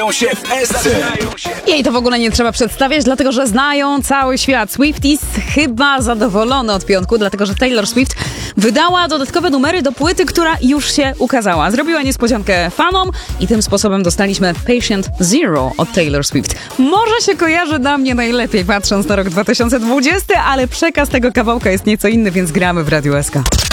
się w SC. Jej to w ogóle nie trzeba przedstawiać, dlatego że znają cały świat. Swifties chyba zadowolony od piątku, dlatego że Taylor Swift wydała dodatkowe numery do płyty, która już się ukazała. Zrobiła niespodziankę fanom i tym sposobem dostaliśmy Patient Zero od Taylor Swift. Może się kojarzy na mnie najlepiej patrząc na rok 2020, ale przekaz tego kawałka jest nieco inny, więc gramy w Radiu SK.